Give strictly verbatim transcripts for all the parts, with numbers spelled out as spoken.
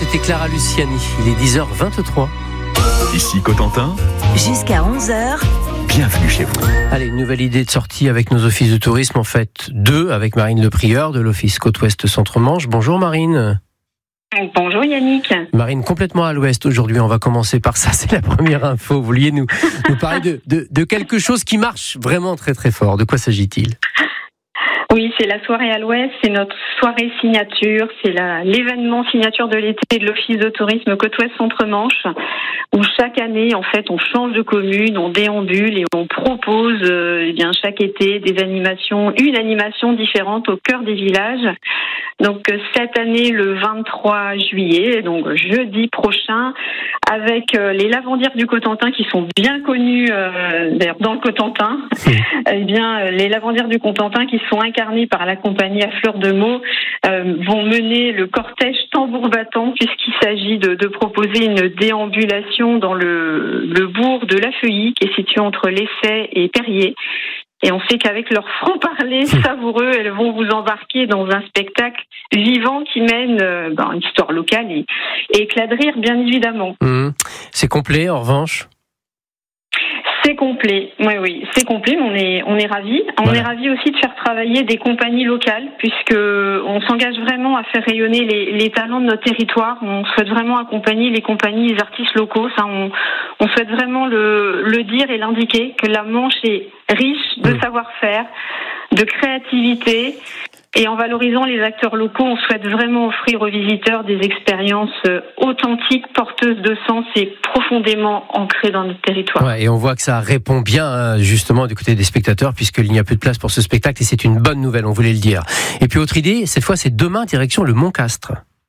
c'était Clara Luciani. Il est dix heures vingt-trois. Ici Cotentin. Jusqu'à onze heures. Bienvenue chez vous. Allez, une nouvelle idée de sortie avec nos offices de tourisme. En fait, deux avec Marine Leprieur de l'Office Côte-Ouest Centre-Manche. Bonjour Marine. Bonjour Yannick. Marine, complètement à l'ouest aujourd'hui. On va commencer par ça. C'est la première info. Vous vouliez nous, nous parler de, de, de quelque chose qui marche vraiment très très fort. De quoi s'agit-il ? Oui, c'est la soirée à l'ouest, c'est notre soirée signature, c'est la, l'événement signature de l'été de l'Office de tourisme Côte-Ouest Centre-Manche, où chaque année, en fait, on change de commune, on déambule et on propose, euh, eh bien, chaque été des animations, une animation différente au cœur des villages. Donc, cette année, le vingt-trois juillet, donc jeudi prochain, avec euh, les lavandières du Cotentin qui sont bien connues, euh, d'ailleurs, dans le Cotentin, eh bien, les lavandières du Cotentin qui sont incarnées par la compagnie à Fleur de Meaux euh, vont mener le cortège tambour battant puisqu'il s'agit de, de proposer une déambulation dans le, le bourg de La Feuillie qui est situé entre L'Essai et Perrier. Et on sait qu'avec leur franc-parler savoureux, elles vont vous embarquer dans un spectacle vivant qui mène euh, ben, une histoire locale et, et éclat de rire, bien évidemment. Mmh. C'est complet, en revanche ? C'est complet, oui, oui, c'est complet, mais on est, on est ravis. On voilà. est ravis aussi de faire travailler des compagnies locales, puisque on s'engage vraiment à faire rayonner les, les talents de notre territoire. On souhaite vraiment accompagner les compagnies, les artistes locaux. Ça, on, on souhaite vraiment le, le dire et l'indiquer que la Manche est riche de mmh. savoir-faire, de créativité. Et en valorisant les acteurs locaux, on souhaite vraiment offrir aux visiteurs des expériences authentiques, porteuses de sens et profondément ancrées dans notre territoire. Ouais, et on voit que ça répond bien justement du côté des spectateurs puisqu'il n'y a plus de place pour ce spectacle et c'est une bonne nouvelle, on voulait le dire. Et puis autre idée, cette fois c'est demain direction le Mont Castres.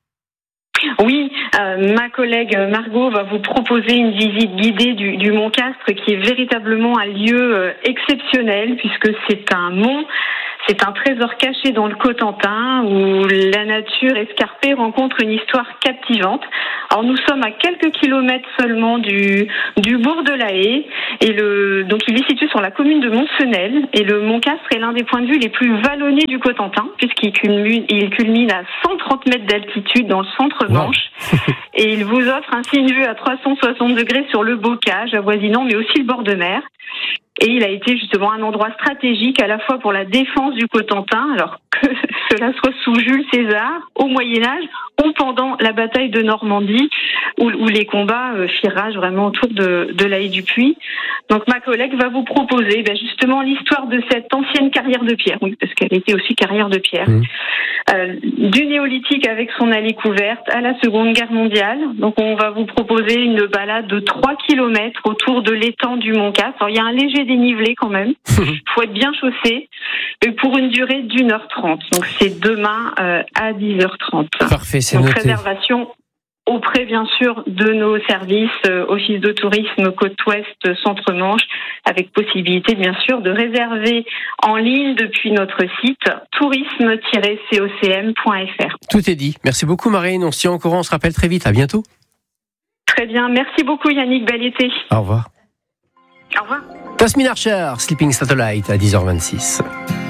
Oui, euh, ma collègue Margot va vous proposer une visite guidée du, du Mont Castres qui est véritablement un lieu euh, exceptionnel puisque c'est un mont. C'est un trésor caché dans le Cotentin où la nature escarpée rencontre une histoire captivante. Alors nous sommes à quelques kilomètres seulement du, du bourg de La Haye et le, donc il est situé sur la commune de Montsenel et le Mont Castres est l'un des points de vue les plus vallonnés du Cotentin puisqu'il culmine, il culmine à cent trente mètres d'altitude dans le centre-Manche wow. et il vous offre ainsi une vue à trois cent soixante degrés sur le bocage avoisinant mais aussi le bord de mer. Et il a été justement un endroit stratégique à la fois pour la défense du Cotentin, alors que cela soit sous Jules César, au Moyen-Âge, ou pendant la bataille de Normandie, où, où les combats euh, firent rage vraiment autour de, de La Haye du Puy. Donc ma collègue va vous proposer ben, justement l'histoire de cette ancienne carrière de pierre, oui, parce qu'elle était aussi carrière de pierre, mmh. euh, du néolithique avec son allée couverte à la Seconde Guerre mondiale. Donc on va vous proposer une balade de trois kilomètres autour de l'étang du Mont Castres. Alors il y a un léger dénivelé quand même, il faut être bien chaussé, et pour une durée d'une heure trente. Donc c'est demain euh, à dix heures trente. Parfait, c'est Donc, noté. Réservation auprès bien sûr de nos services euh, Office de tourisme Côte-Ouest Centre-Manche, avec possibilité bien sûr de réserver en ligne depuis notre site tourisme tiret cocm point f r. Tout est dit. Merci beaucoup Marine, on se tient au courant, on se rappelle très vite, à bientôt. Très bien, merci beaucoup Yannick, bel été. Au revoir. Au revoir. Tasmin Archer, Sleeping Satellite à dix heures vingt-six.